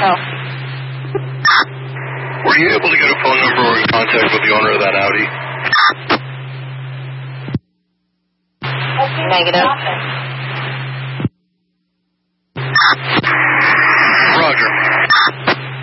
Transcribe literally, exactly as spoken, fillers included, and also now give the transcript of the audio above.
No. Were you able to get a phone number or in contact with the owner of that Audi? Negative. Roger.